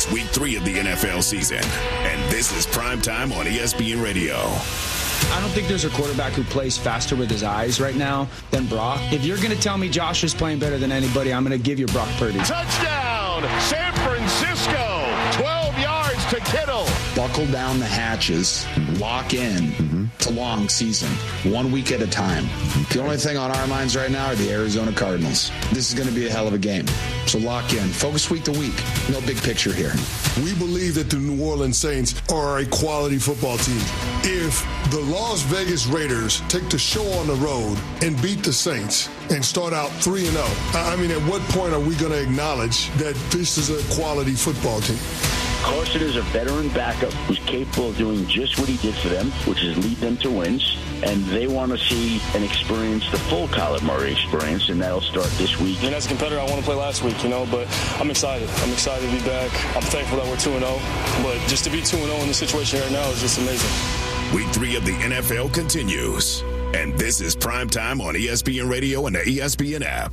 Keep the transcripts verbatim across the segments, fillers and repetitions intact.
It's week three of the N F L season, and this is Primetime on E S P N Radio. I don't think there's a quarterback who plays faster with his eyes right now than Brock. If you're going to tell me Josh is playing better than anybody, I'm going to give you Brock Purdy. Touchdown, San Francisco, twelve yards to Kittle. Buckle down the hatches, lock in. Mm-hmm. It's a long season, one week at a time. The only thing on our minds right now are the Arizona Cardinals. This is going to be a hell of a game. So lock in. Focus week to week. No big picture here. We believe that the New Orleans Saints are a quality football team. If the Las Vegas Raiders take the show on the road and beat the Saints and start out three and oh, I mean, at what point are we going to acknowledge that this is a quality football team? Carson is a veteran backup who's capable of doing just what he did for them, which is lead them to wins. And they want to see and experience the full Kyler Murray experience, and that'll start this week. And as a competitor, I want to play last week, you know, but I'm excited. I'm excited to be back. I'm thankful that we're two and oh, but just to be two and oh in the situation right now is just amazing. Week three of the N F L continues, and this is Primetime on E S P N Radio and the E S P N app.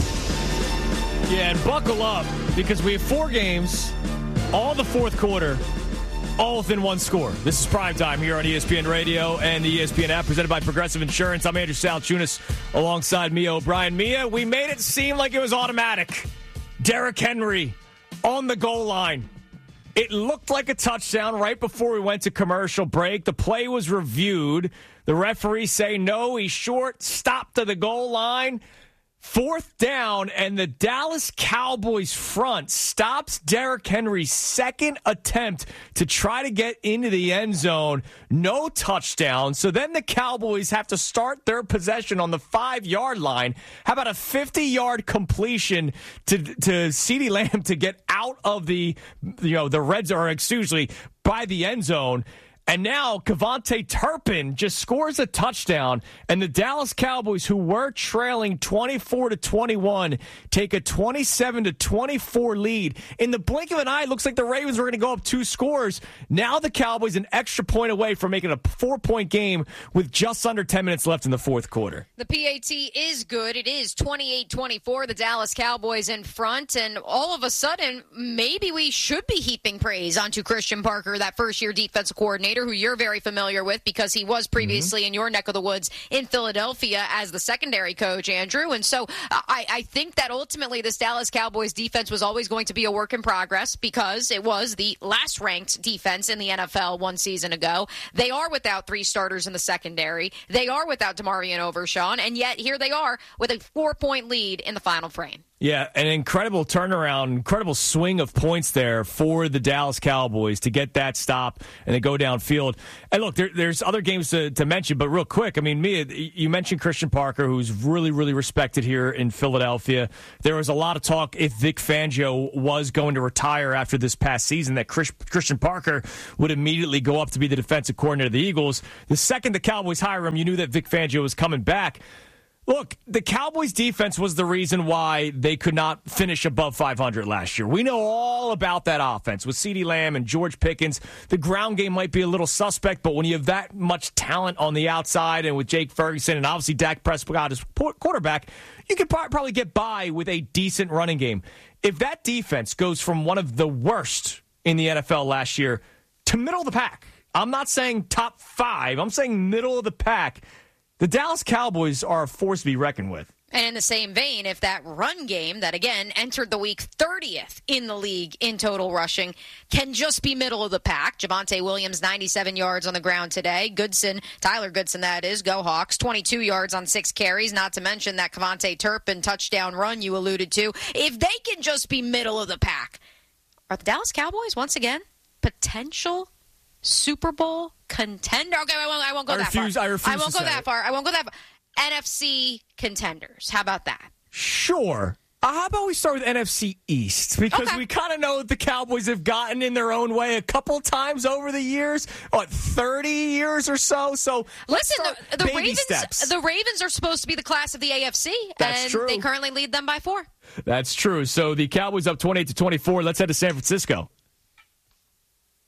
Yeah, and buckle up, because we have four games, all the fourth quarter, all within one score. This is Primetime here on E S P N Radio and the E S P N app, presented by Progressive Insurance. I'm Andrew Salchunas alongside Mia O'Brien. Mia, we made it seem like it was automatic. Derrick Henry on the goal line. It looked like a touchdown right before we went to commercial break. The play was reviewed. The referees say, no, he's short. Stop to the goal line. Fourth down, and the Dallas Cowboys front stops Derrick Henry's second attempt to try to get into the end zone. No touchdown. So then the Cowboys have to start their possession on the five-yard line. How about a fifty-yard completion to to CeeDee Lamb to get out of the, you know, the red zone, or excuse me, by the end zone? And now Kevontae Turpin just scores a touchdown, and the Dallas Cowboys, who were trailing twenty-four to twenty-one, take a twenty-seven to twenty-four lead. In the blink of an eye, it looks like the Ravens were going to go up two scores. Now the Cowboys an extra point away from making a four-point game with just under ten minutes left in the fourth quarter. The P A T is good. It is twenty-eight twenty-four, the Dallas Cowboys in front, and all of a sudden, maybe we should be heaping praise onto Christian Parker, that first-year defensive coordinator, who you're very familiar with because he was previously mm-hmm. in your neck of the woods in Philadelphia as the secondary coach, Andrew. And so I, I think that ultimately this Dallas Cowboys defense was always going to be a work in progress because it was the last ranked defense in the N F L one season ago. They are without three starters in the secondary. They are without DeMarvion Overshawn, and yet here they are with a four-point lead in the final frame. Yeah, an incredible turnaround, incredible swing of points there for the Dallas Cowboys to get that stop and they go downfield. And look, there, there's other games to, to mention, but real quick, I mean, Mia, you mentioned Christian Parker, who's really, really respected here in Philadelphia. There was a lot of talk if Vic Fangio was going to retire after this past season that Chris, Christian Parker would immediately go up to be the defensive coordinator of the Eagles. The second the Cowboys hire him, you knew that Vic Fangio was coming back. Look, the Cowboys' defense was the reason why they could not finish above five hundred last year. We know all about that offense with CeeDee Lamb and George Pickens. The ground game might be a little suspect, but when you have that much talent on the outside and with Jake Ferguson and obviously Dak Prescott as quarterback, you could probably get by with a decent running game. If that defense goes from one of the worst in the N F L last year to middle of the pack, I'm not saying top five, I'm saying middle of the pack, the Dallas Cowboys are a force to be reckoned with. And in the same vein, if that run game that, again, entered the week thirtieth in the league in total rushing, can just be middle of the pack. Javonte Williams, ninety-seven yards on the ground today. Goodson, Tyler Goodson, that is, go Hawks, twenty-two yards on six carries, not to mention that Kevontae Turpin touchdown run you alluded to. If they can just be middle of the pack, are the Dallas Cowboys, once again, potential Super Bowl contender? Okay, I won't, I won't go I that refuse, far. I refuse I won't to go say that it. far. I won't go that far. N F C contenders. How about that? Sure. Uh, how about we start with N F C East? Because okay. we kind of know that the Cowboys have gotten in their own way a couple times over the years, what, thirty years or so? So listen, the, the Ravens, steps. the Ravens are supposed to be the class of the A F C, That's and true. they currently lead them by four. That's true. So the Cowboys up twenty-eight to twenty-four. Let's head to San Francisco.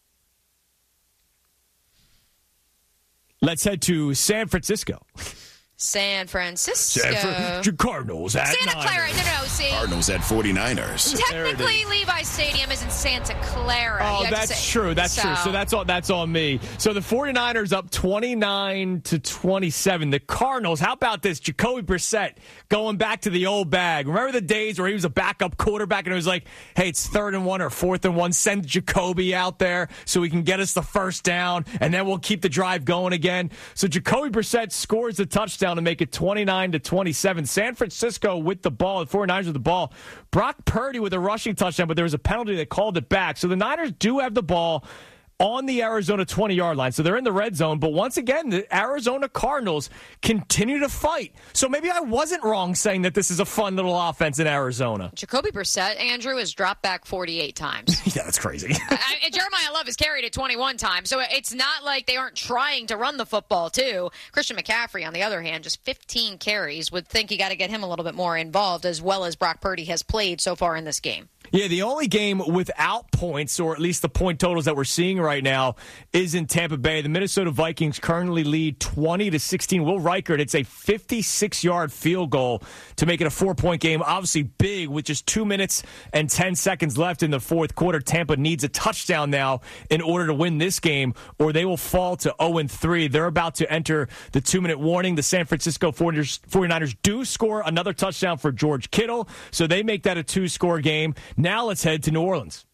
Let's head to San Francisco. San Francisco. San Fran- Cardinals at Santa Niners. Clara. No, no, see. Cardinals at forty-niners. Technically, Levi Stadium is in Santa Clara. Oh, You have to that's say- true. That's so. true. So that's all. That's on me. So the forty-niners up twenty-nine to twenty-seven. The Cardinals. How about this? Jacoby Brissett going back to the old bag. Remember the days where he was a backup quarterback and it was like, hey, it's third and one or fourth and one. Send Jacoby out there so he can get us the first down, and then we'll keep the drive going again. So Jacoby Brissett scores the touchdown to make it twenty-nine to twenty-seven. San Francisco with the ball. The forty-niners with the ball. Brock Purdy with a rushing touchdown, but there was a penalty that called it back. So the Niners do have the ball on the Arizona twenty-yard line. So they're in the red zone. But once again, the Arizona Cardinals continue to fight. So maybe I wasn't wrong saying that this is a fun little offense in Arizona. Jacoby Brissett, Andrew, has dropped back forty-eight times. Yeah, that's crazy. I, and Jeremiah Love has carried it twenty-one times. So it's not like they aren't trying to run the football, too. Christian McCaffrey, on the other hand, just fifteen carries. Would think you got to get him a little bit more involved, as well as Brock Purdy has played so far in this game. Yeah, the only game without points, or at least the point totals that we're seeing right now, is in Tampa Bay. The Minnesota Vikings currently lead twenty to sixteen. Will Reichert, it's a fifty-six-yard field goal to make it a four-point game. Obviously big with just two minutes and ten seconds left in the fourth quarter. Tampa needs a touchdown now in order to win this game, or they will fall to oh and three. They're about to enter the two-minute warning. The San Francisco forty-niners do score another touchdown for George Kittle, so they make that a two-score game. Now let's head to New Orleans.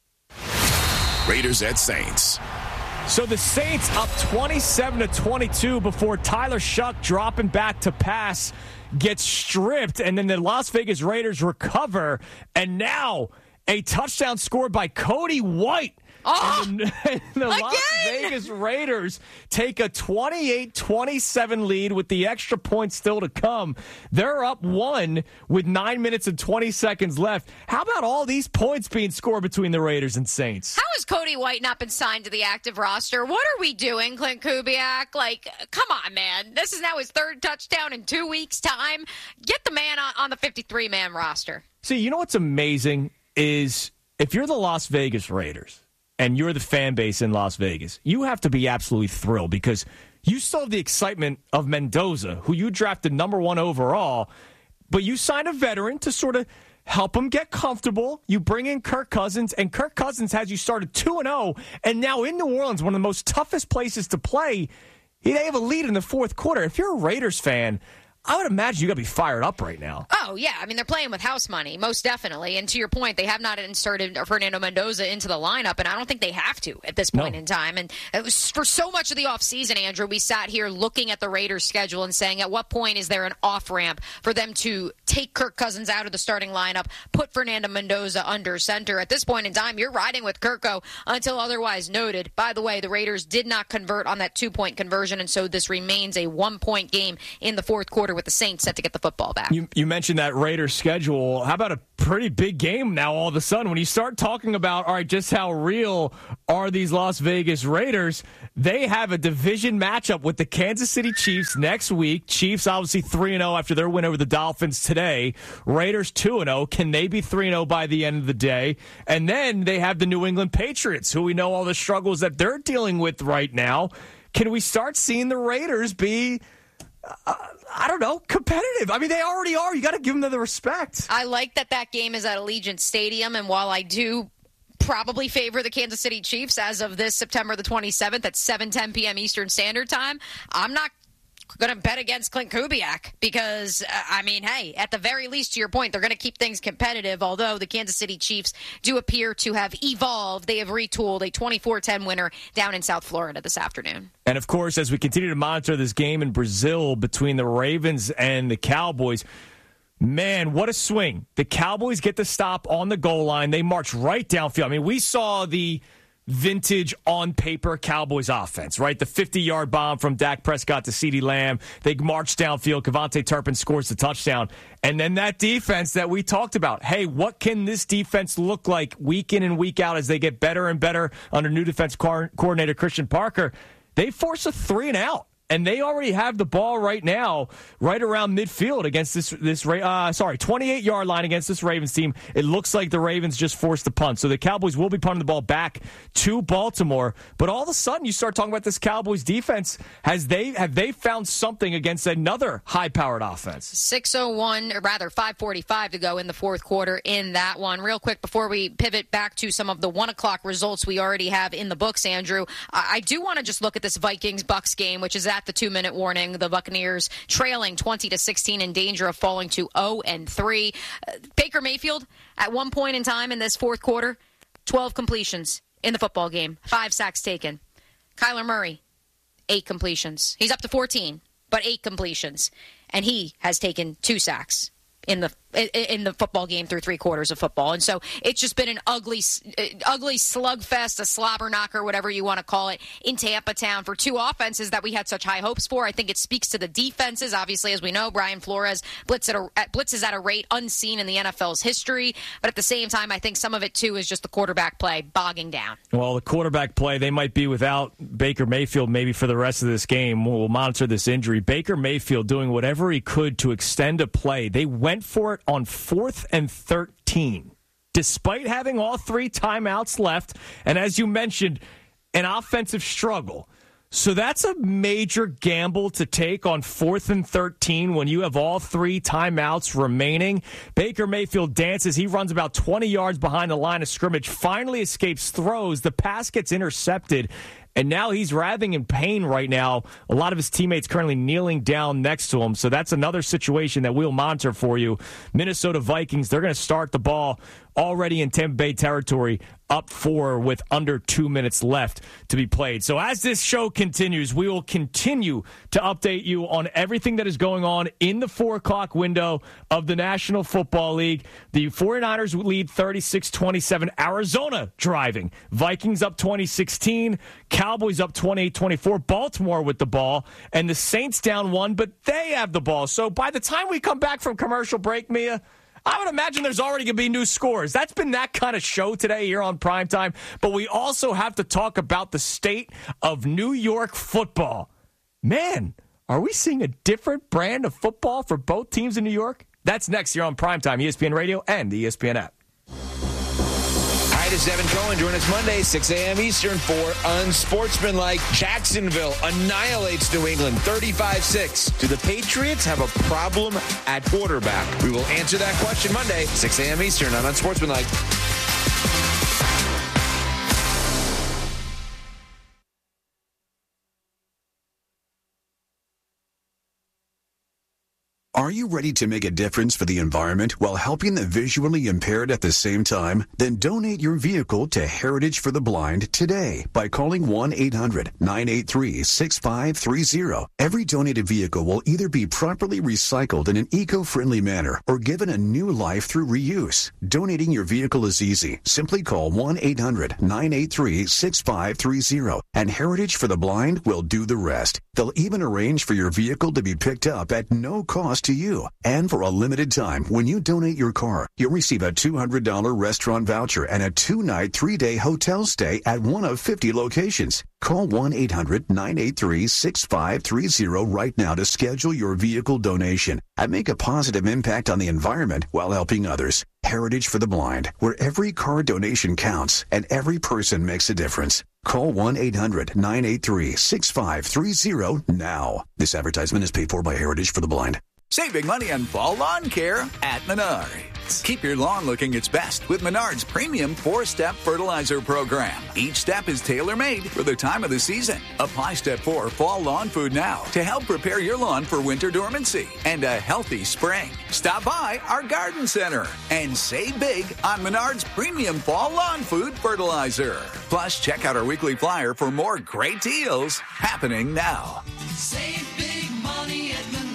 Raiders at Saints. So the Saints up twenty-seven to twenty-two before Tyler Shuck dropping back to pass gets stripped, and then the Las Vegas Raiders recover, and now a touchdown scored by Cody White. Oh, and the, and the Las Vegas Raiders take a twenty-eight twenty-seven lead with the extra points still to come. They're up one with nine minutes and twenty seconds left. How about all these points being scored between the Raiders and Saints? How has Cody White not been signed to the active roster? What are we doing, Clint Kubiak? Like, come on, man. This is now his third touchdown in two weeks' time. Get the man on, on the fifty-three man roster. See, you know what's amazing is if you're the Las Vegas Raiders and you're the fan base in Las Vegas, you have to be absolutely thrilled because you still have the excitement of Mendoza, who you drafted number one overall, but you signed a veteran to sort of help him get comfortable. You bring in Kirk Cousins, and Kirk Cousins has you started two and oh, and now in New Orleans, one of the most toughest places to play, they have a lead in the fourth quarter. If you're a Raiders fan, I would imagine you got to be fired up right now. Oh, yeah. I mean, they're playing with house money, most definitely. And to your point, they have not inserted Fernando Mendoza into the lineup, and I don't think they have to at this point No. in time. And it was for so much of the offseason, Andrew, we sat here looking at the Raiders' schedule and saying, at what point is there an off-ramp for them to take Kirk Cousins out of the starting lineup, put Fernando Mendoza under center? At this point in time, you're riding with Kirko until otherwise noted. By the way, the Raiders did not convert on that two-point conversion, and so this remains a one-point game in the fourth quarter with the Saints set to get the football back. You, you mentioned that Raiders schedule. How about a pretty big game now all of a sudden? When you start talking about, all right, just how real are these Las Vegas Raiders, they have a division matchup with the Kansas City Chiefs next week. Chiefs obviously three and oh after their win over the Dolphins today. Raiders two and oh. Can they be three and oh by the end of the day? And then they have the New England Patriots, who we know all the struggles that they're dealing with right now. Can we start seeing the Raiders be... Uh, I don't know, competitive? I mean, they already are. You got to give them the respect. I like that that game is at Allegiant Stadium, and while I do probably favor the Kansas City Chiefs as of this September the twenty-seventh at seven ten p.m. Eastern Standard Time, I'm not going to bet against Clint Kubiak because, uh, I mean, hey, at the very least, to your point, they're going to keep things competitive, although the Kansas City Chiefs do appear to have evolved. They have retooled a twenty-four ten winner down in South Florida this afternoon. And, of course, as we continue to monitor this game in Brazil between the Ravens and the Cowboys, man, what a swing. The Cowboys get the stop on the goal line. They march right downfield. I mean, we saw the vintage on-paper Cowboys offense, right? The fifty-yard bomb from Dak Prescott to CeeDee Lamb. They march downfield. Kevontae Turpin scores the touchdown. And then that defense that we talked about. Hey, what can this defense look like week in and week out as they get better and better under new defense co- coordinator Christian Parker? They force a three and out and they already have the ball right now, right around midfield against this this uh, sorry twenty-eight yard line against this Ravens team. It looks like the Ravens just forced the punt, so the Cowboys will be punting the ball back to Baltimore. But all of a sudden, you start talking about this Cowboys defense. Has they have they found something against another high-powered offense? six oh one, or rather five forty-five to go in the fourth quarter in that one. Real quick before we pivot back to some of the one o'clock results we already have in the books, Andrew, I do want to just look at this Vikings-Bucks game, which is at the two-minute warning. The Buccaneers trailing twenty to sixteen, in danger of falling to oh and three. Uh, Baker Mayfield, at one point in time in this fourth quarter, twelve completions in the football game, five sacks taken. Kyler Murray, eight completions. He's up to fourteen, but eight completions. And he has taken two sacks in the in the football game through three quarters of football. And so it's just been an ugly, ugly slugfest, a slobber knocker, whatever you want to call it, in Tampa Town for two offenses that we had such high hopes for. I think it speaks to the defenses. Obviously, as we know, Brian Flores blitz at a, blitzes at a rate unseen in the N F L's history. But at the same time, I think some of it, too, is just the quarterback play bogging down. Well, the quarterback play, they might be without Baker Mayfield maybe for the rest of this game. We'll monitor this injury. Baker Mayfield doing whatever he could to extend a play. They went for it on fourth and thirteen, despite having all three timeouts left. And as you mentioned, an offensive struggle. So that's a major gamble to take on fourth and thirteen when you have all three timeouts remaining. Baker Mayfield dances. He runs about twenty yards behind the line of scrimmage, finally escapes throws. The pass gets intercepted. And now he's writhing in pain right now. A lot of his teammates currently kneeling down next to him. So that's another situation that we'll monitor for you. Minnesota Vikings, they're going to start the ball already in Tampa Bay territory, up four with under two minutes left to be played. So as this show continues, we will continue to update you on everything that is going on in the four o'clock window of the National Football League. The 49ers lead thirty-six twenty-seven. Arizona driving. Vikings up twenty sixteen. Cowboys up twenty-eight twenty-four. Baltimore with the ball. And the Saints down one, but they have the ball. So by the time we come back from commercial break, Mia, I would imagine there's already going to be new scores. That's been that kind of show today here on Primetime. But we also have to talk about the state of New York football. Man, are we seeing a different brand of football for both teams in New York? That's next here on Primetime, E S P N Radio and the E S P N app. This is Evan Cohen. Join us Monday, six a.m. Eastern for Unsportsmanlike. Jacksonville annihilates New England thirty-five six. Do the Patriots have a problem at quarterback? We will answer that question Monday, six a.m. Eastern on Unsportsmanlike. Are you ready to make a difference for the environment while helping the visually impaired at the same time? Then donate your vehicle to Heritage for the Blind today by calling one eight hundred nine eight three six five three zero. Every donated vehicle will either be properly recycled in an eco-friendly manner or given a new life through reuse. Donating your vehicle is easy. Simply call one eight hundred nine eight three six five three zero and Heritage for the Blind will do the rest. They'll even arrange for your vehicle to be picked up at no cost to you. And for a limited time, when you donate your car, you'll receive a two hundred dollars restaurant voucher and a two-night, three-day hotel stay at one of fifty locations. Call one eight hundred nine eight three six five three zero right now to schedule your vehicle donation and make a positive impact on the environment while helping others. Heritage for the Blind, where every car donation counts and every person makes a difference. Call one eight hundred nine eight three six five three zero now. This advertisement is paid for by Heritage for the Blind. Save big money on fall lawn care at Menards. Keep your lawn looking its best with Menards' premium four-step fertilizer program. Each step is tailor-made for the time of the season. Apply Step four Fall Lawn Food now to help prepare your lawn for winter dormancy and a healthy spring. Stop by our garden center and save big on Menards' premium Fall Lawn Food fertilizer. Plus, check out our weekly flyer for more great deals happening now. Save big money at Menards.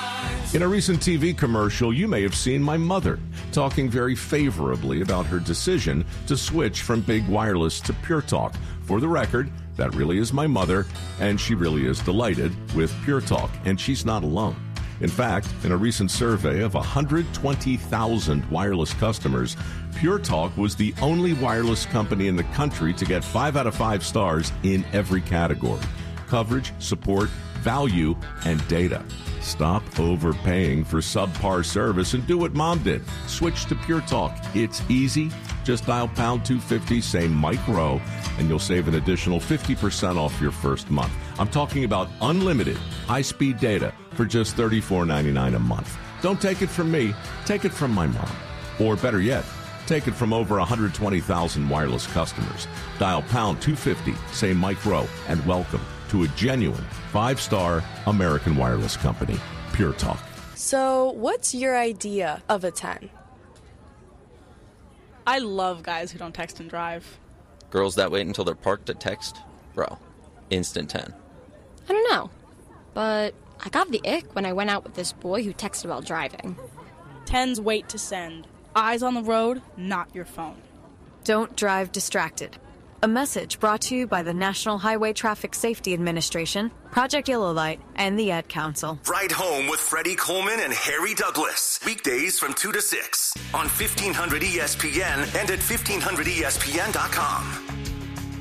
In a recent T V commercial, you may have seen my mother talking very favorably about her decision to switch from Big Wireless to Pure Talk. For the record, that really is my mother, and she really is delighted with Pure Talk, and she's not alone. In fact, in a recent survey of one hundred twenty thousand wireless customers, Pure Talk was the only wireless company in the country to get five out of five stars in every category. Coverage, support, value, and data. Stop overpaying for subpar service and do what Mom did. Switch to Pure Talk. It's easy. Just dial pound two fifty, say Mike Rowe, and you'll save an additional fifty percent off your first month. I'm talking about unlimited high-speed data for just thirty-four ninety-nine a month. Don't take it from me. Take it from my mom. Or better yet, take it from over one hundred twenty thousand wireless customers. Dial pound two fifty, say Mike Rowe, and welcome to a genuine five-star American wireless company, Pure Talk. So, what's your idea of a ten? I love guys who don't text and drive. Girls that wait until they're parked to text? Bro, instant ten. I don't know, but I got the ick when I went out with this boy who texted while driving. Tens wait to send. Eyes on the road, not your phone. Don't drive distracted. A message brought to you by the National Highway Traffic Safety Administration, Project Yellow Light, and the Ad Council. Ride Home with Freddie Coleman and Harry Douglas. Weekdays from two to six on fifteen hundred E S P N and at fifteen hundred E S P N dot com.